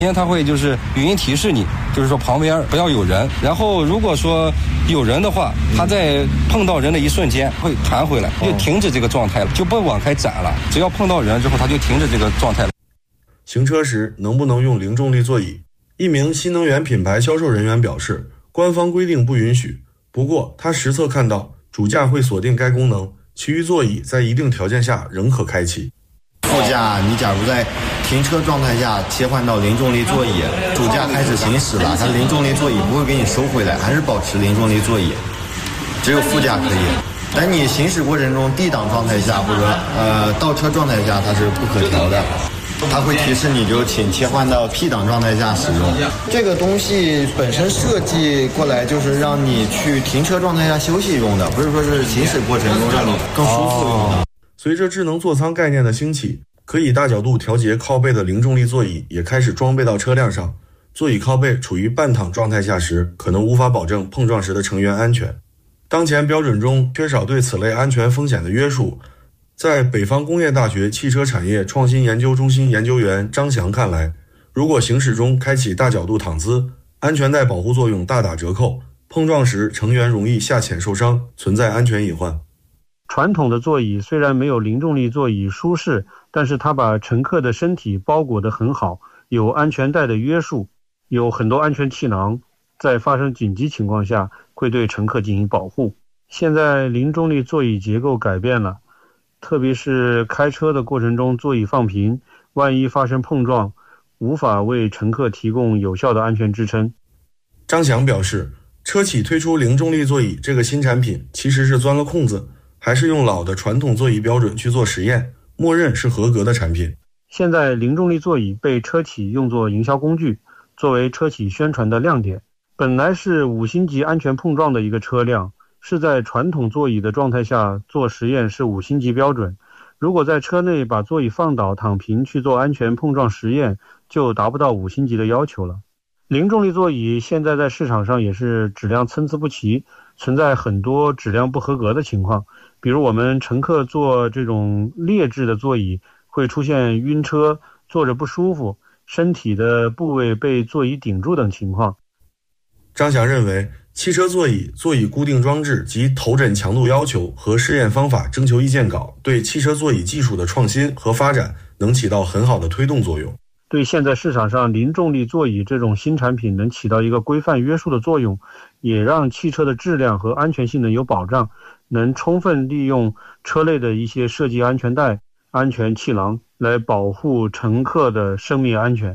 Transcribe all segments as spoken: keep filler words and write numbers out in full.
因为它会就是语音提示你，就是说旁边不要有人，然后如果说有人的话，它在碰到人的一瞬间会弹回来，就停止这个状态了，就不往开展了。只要碰到人之后，它就停止这个状态了。 行车时能不能用零重力座椅？一名新能源品牌销售人员表示，官方规定不允许，不过他实测看到主驾会锁定该功能，其余座椅在一定条件下仍可开启。 副驾你假如在停车状态下切换到零重力座椅，主驾开始行驶了，它零重力座椅不会给你收回来，还是保持零重力座椅，只有副驾可以。但你行驶过程中 D 档状态下或者呃倒车状态下它是不可调的，它会提示你就请切换到 P 档状态下使用。这个东西本身设计过来就是让你去停车状态下休息用的，不是说是行驶过程中让你更舒服用的。 随着智能座舱概念的兴起，可以大角度调节靠背的零重力座椅也开始装备到车辆上。座椅靠背处于半躺状态下时，可能无法保证碰撞时的成员安全。当前标准中缺少对此类安全风险的约束。在北方工业大学汽车产业创新研究中心研究员张翔看来，如果行驶中开启大角度躺姿，安全带保护作用大打折扣，碰撞时成员容易下潜受伤，存在安全隐患。 传统的座椅虽然没有零重力座椅舒适，但是它把乘客的身体包裹得很好，有安全带的约束，有很多安全气囊，在发生紧急情况下会对乘客进行保护。现在零重力座椅结构改变了，特别是开车的过程中座椅放平，万一发生碰撞，无法为乘客提供有效的安全支撑。 张翔表示，车企推出零重力座椅这个新产品其实是钻了空子，还是用老的传统座椅标准去做实验，默认是合格的产品。 现在零重力座椅被车企用作营销工具，作为车企宣传的亮点。本来是五星级安全碰撞的一个车辆，是在传统座椅的状态下做实验是五星级标准，如果在车内把座椅放倒躺平去做安全碰撞实验，就达不到五星级的要求了。零重力座椅现在在市场上也是质量参差不齐，存在很多质量不合格的情况，比如我们乘客坐这种劣质的座椅会出现晕车、坐着不舒服、身体的部位被座椅顶住等情况。 张翔认为，汽车座椅、座椅固定装置及头枕强度要求和试验方法征求意见稿对汽车座椅技术的创新和发展能起到很好的推动作用。 对现在市场上零重力座椅这种新产品能起到一个规范约束的作用，也让汽车的质量和安全性能有保障，能充分利用车内的一些设计安全带、安全气囊来保护乘客的生命安全。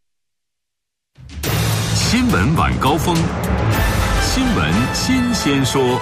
新闻晚高峰，新闻新鲜说。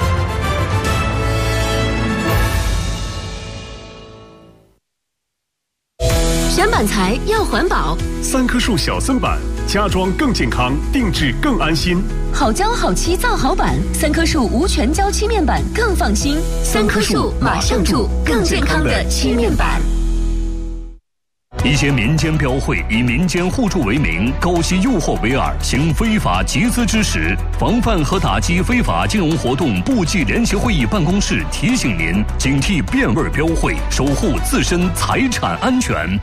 选板材要环保， 三棵树小森板，家装更健康，定制更安心。 好胶好漆造好板，三棵树无全胶漆面板更放心。三棵树马上住，更健康的漆面板。 一些民间标会以民间互助为名，勾结诱惑为饵，行非法集资之实。防范和打击非法金融活动部际联席会议办公室提醒您：警惕变味标会，守护自身财产安全。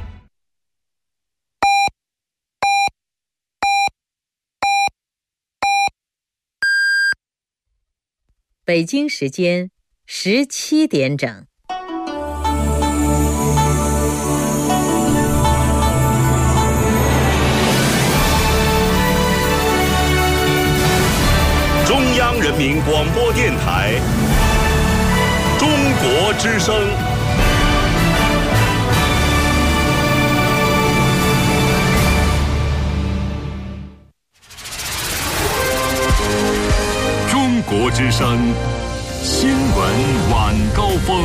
北京时间十七点整。 中央人民广播电台，中国之声。中国之声，新闻晚高峰。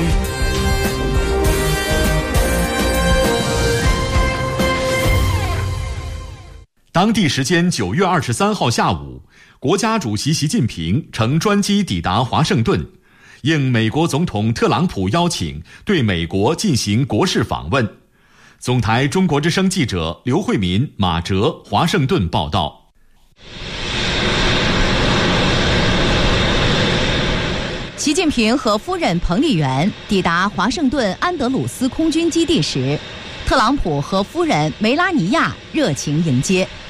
当地时间九月二十三号下午，国家主席习近平乘专机抵达华盛顿，应美国总统特朗普邀请，对美国进行国事访问。总台中国之声记者刘慧民、马哲，华盛顿报道。 习近平和夫人彭丽媛抵达华盛顿安德鲁斯空军基地时，特朗普和夫人梅拉尼亚热情迎接。